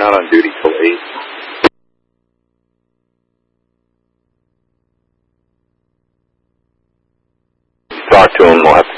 not on duty till 8. Talk to him. We'll have to